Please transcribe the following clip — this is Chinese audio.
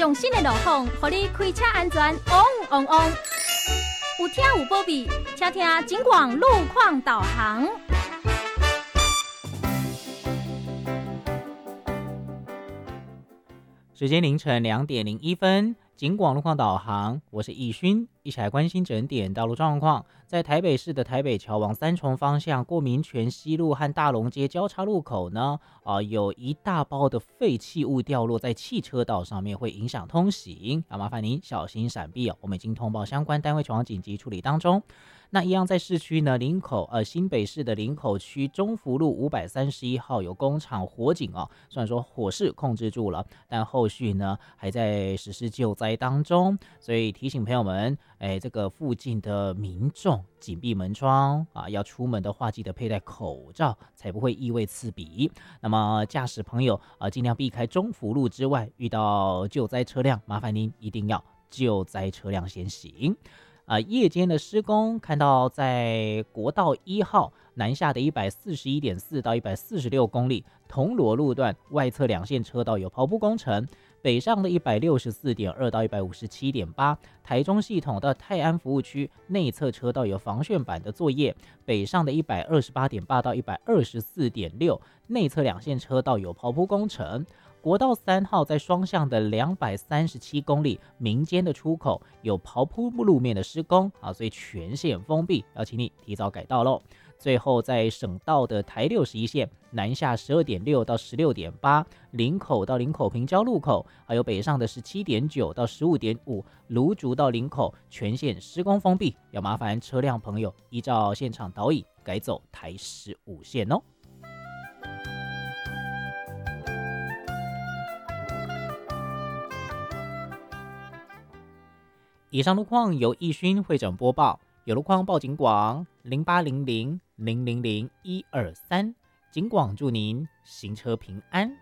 上新的路况，让你开车安全旺旺旺。有听有保庇，请听警广路况导航。 时间凌晨2点01分，警广路况导航，我是易勋，一起来关心整点道路状况。在台北市的台北桥往三重方向过民权西路和大龙街交叉路口呢，有一大包的废弃物掉落在汽车道上面，会影响通行，麻烦您小心闪避哦。我们已经通报相关单位前往紧急处理当中。那一样在市区呢，新北市的林口区中福路531号有工厂火警哦，虽然说火势控制住了，但后续呢还在实施救灾当中，所以提醒朋友们，这个附近的民众紧闭门窗啊，要出门的话记得佩戴口罩，才不会异味刺鼻。那么驾驶朋友尽量避开中福路之外，遇到救灾车辆，麻烦您一定要救灾车辆先行。夜间的施工，看到在国道1号南下的141.4到146公里，铜锣路段外侧2线车道有刨铺工程，北上的164.2到157.8，台中系统到泰安服务区内侧车道有防眩板的作业，北上的128.8到124.6，内侧2线车道有刨铺工程。国道3号在双向的237公里，民间的出口有刨铺路面的施工所以全线封闭，要请你提早改道咯。最后在省道的台61线南下12.6到16.8，林口到林口平交路口，还有北上的17.9到15.5，芦竹到林口全线施工封闭，要麻烦车辆朋友依照现场导引改走台15线哦。以上路况由易勋会诊播报，有路况报警广0800000123，警广祝您行车平安。